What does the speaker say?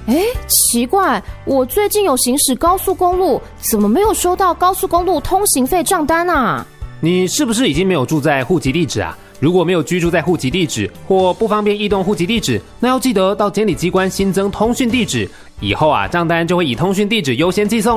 奇怪，我最近有行驶高速公路，怎么没有收到高速公路通行费账单啊？ 你是不是已经没有住在户籍地址啊？如果没有居住在户籍地址或不方便异动户籍地址，那要记得到监理机关新增通讯地址，以后啊账单就会以通讯地址优先寄送